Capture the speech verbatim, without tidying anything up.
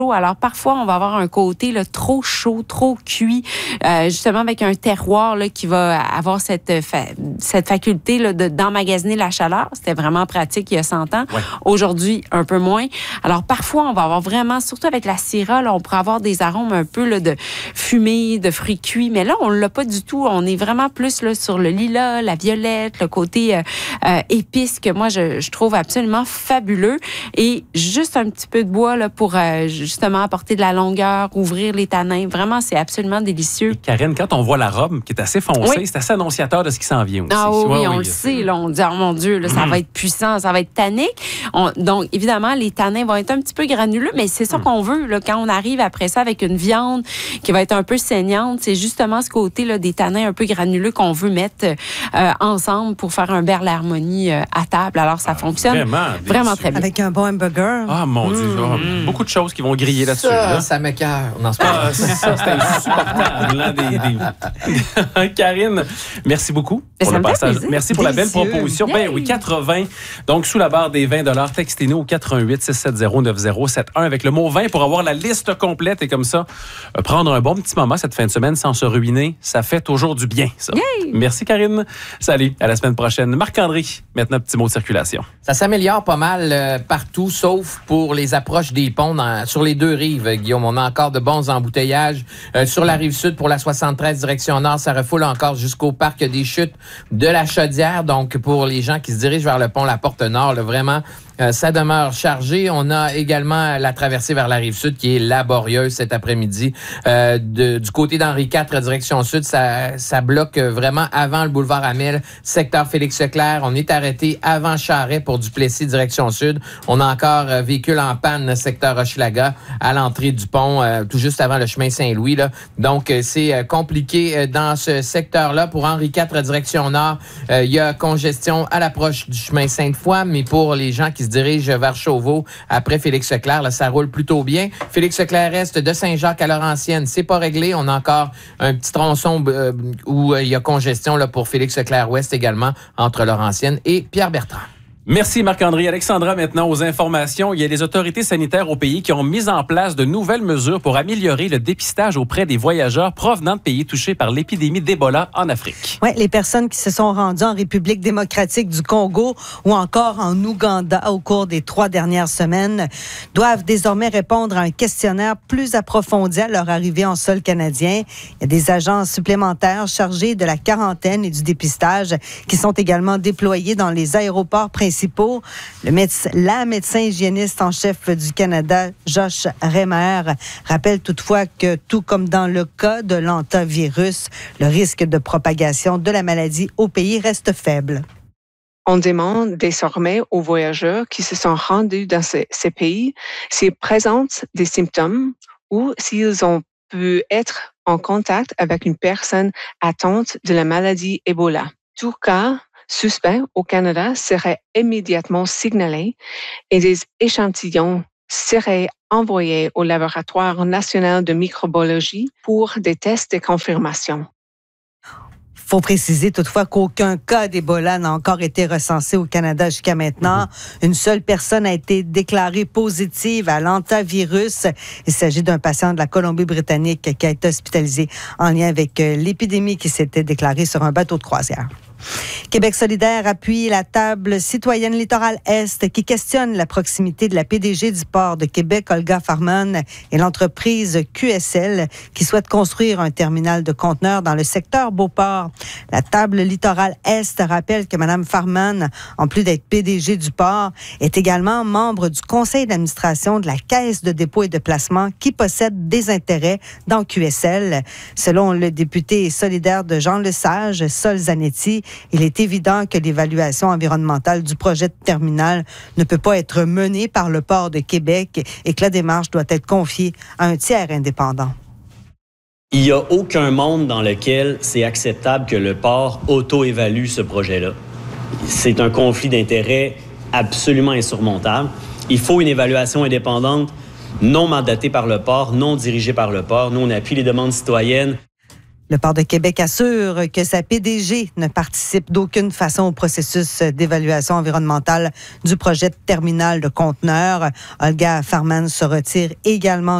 Alors, parfois, on va avoir un côté là, trop chaud, trop cuit, euh, justement avec un terroir là, qui va avoir cette, fa- cette faculté là, de, d'emmagasiner la chaleur. C'était vraiment pratique il y a cent ans. Ouais. Aujourd'hui, un peu moins. Alors, parfois, on va avoir vraiment, surtout avec la syrah, là, on pourrait avoir des arômes un peu là, de fumée, de fruits cuits. Mais là, on ne l'a pas du tout. On est vraiment plus là, sur le lilas, la violette, le côté euh, euh, épice que moi, je, je trouve absolument fabuleux. Et juste un petit peu de bois là, pour... Euh, justement apporter de la longueur, ouvrir les tanins. Vraiment, c'est absolument délicieux. Et Karine, quand on voit la robe qui est assez foncée, oui. c'est assez annonciateur de ce qui s'en vient aussi. Ah oui, ouais, oui on oui. le sait. Là, on dit, oh mon Dieu, là, ça mm. va être puissant, ça va être tannique. On, donc, évidemment, les tanins vont être un petit peu granuleux, mais c'est ça mm. qu'on veut là, quand on arrive après ça avec une viande qui va être un peu saignante. C'est justement ce côté là, des tanins un peu granuleux qu'on veut mettre euh, ensemble pour faire un berle harmonie euh, à table. Alors, ça ah, fonctionne vraiment, vraiment très bien. Avec un bon hamburger. Ah, mon mm. Dieu. Oh, beaucoup de choses qui vont griller là-dessus. Ça, là. ça m'écoeure. Non, c'est pas... ah, ça, c'est insupportable. Là, des, des... Karine, merci beaucoup pour le passage. Merci pour Délicieux. La belle proposition. Ben oui, quatre-vingts. Donc, sous la barre des vingt dollars, textez-nous au quatre un huit six sept zéro neuf zéro sept un avec le mot vingt pour avoir la liste complète et comme ça, euh, prendre un bon petit moment cette fin de semaine sans se ruiner. Ça fait toujours du bien, ça. Yay! Merci, Karine. Salut. À la semaine prochaine. Marc-André, maintenant, petit mot de circulation. Ça s'améliore pas mal euh, partout, sauf pour les approches des ponts dans, sur les deux rives, Guillaume. On a encore de bons embouteillages. Euh, sur la rive sud, pour la soixante-treize direction nord, ça refoule encore jusqu'au parc des Chutes de la Chaudière. Donc, pour les gens qui se dirigent vers le pont La Porte-Nord, là, vraiment... Euh, ça demeure chargé. On a également la traversée vers la Rive-Sud qui est laborieuse cet après-midi. Euh, de, du côté d'Henri quatre, direction sud, ça, ça bloque vraiment avant le boulevard Amel, secteur Félix-Leclerc. On est arrêté avant Charret pour Duplessis, direction sud. On a encore euh, véhicule en panne, secteur Hochelaga, à l'entrée du pont, euh, tout juste avant le chemin Saint-Louis. Là. Donc, euh, c'est euh, compliqué euh, dans ce secteur-là. Pour Henri quatre, direction nord, euh, il y a congestion à l'approche du chemin Sainte-Foy, mais pour les gens qui se dirige vers Chauveau après Félix-Leclerc. Là, ça roule plutôt bien. Félix-Leclerc-Est de Saint-Jacques à Laurentienne, c'est pas réglé. On a encore un petit tronçon euh, où il euh, y a congestion là, pour Félix-Leclerc-Ouest également entre Laurentienne et Pierre-Bertrand. Merci Marc-André. Alexandra, maintenant aux informations. Il y a les autorités sanitaires au pays qui ont mis en place de nouvelles mesures pour améliorer le dépistage auprès des voyageurs provenant de pays touchés par l'épidémie d'Ebola en Afrique. Oui, les personnes qui se sont rendues en République démocratique du Congo ou encore en Ouganda au cours des trois dernières semaines doivent désormais répondre à un questionnaire plus approfondi à leur arrivée en sol canadien. Il y a des agents supplémentaires chargés de la quarantaine et du dépistage qui sont également déployés dans les aéroports principaux. Le médecin, la médecin hygiéniste en chef du Canada, Josh Remer, rappelle toutefois que, tout comme dans le cas de l'hantavirus, le risque de propagation de la maladie au pays reste faible. On demande désormais aux voyageurs qui se sont rendus dans ces, ces pays s'ils présentent des symptômes ou s'ils ont pu être en contact avec une personne atteinte de la maladie Ebola. Tout cas suspect au Canada serait immédiatement signalé et des échantillons seraient envoyés au laboratoire national de microbiologie pour des tests de confirmation. Il faut préciser toutefois qu'aucun cas d'Ebola n'a encore été recensé au Canada jusqu'à maintenant. Mm-hmm. Une seule personne a été déclarée positive à l'hantavirus. Il s'agit d'un patient de la Colombie-Britannique qui a été hospitalisé en lien avec l'épidémie qui s'était déclarée sur un bateau de croisière. Québec solidaire appuie la table citoyenne Littoral Est qui questionne la proximité de la P D G du port de Québec, Olga Farman, et l'entreprise Q S L qui souhaite construire un terminal de conteneurs dans le secteur Beauport. La table Littoral Est rappelle que Mme Farman, en plus d'être P D G du port, est également membre du conseil d'administration de la Caisse de dépôt et de placement qui possède des intérêts dans Q S L. Selon le député solidaire de Jean Lesage, Sol Zanetti, il est évident que l'évaluation environnementale du projet de terminal ne peut pas être menée par le port de Québec et que la démarche doit être confiée à un tiers indépendant. Il n'y a aucun monde dans lequel c'est acceptable que le port auto-évalue ce projet-là. C'est un conflit d'intérêts absolument insurmontable. Il faut une évaluation indépendante, non mandatée par le port, non dirigée par le port. Nous, on appuie les demandes citoyennes. Le Port de Québec assure que sa P D G ne participe d'aucune façon au processus d'évaluation environnementale du projet de terminal de conteneurs. Olga Farman se retire également